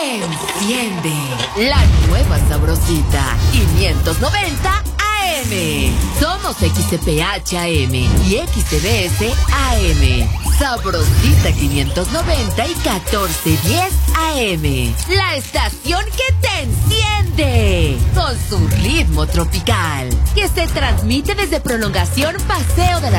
Enciende la nueva sabrosita 590 AM. Somos XCPH AM y XCBS AM. Sabrosita 590 y 1410 AM. La estación que te enciende con su ritmo tropical, que se transmite desde Prolongación Paseo de la